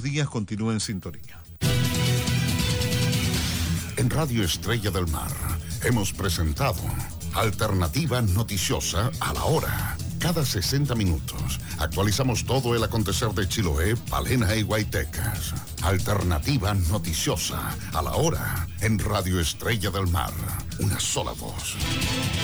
días, continúa en sintonía. En Radio Estrella del Mar hemos presentado Alternativa Noticiosa a la Hora. Cada 60 minutos actualizamos todo el acontecer de Chiloé, Palena y Guaytecas. Alternativa Noticiosa a la Hora en Radio Estrella del Mar. Una sola voz.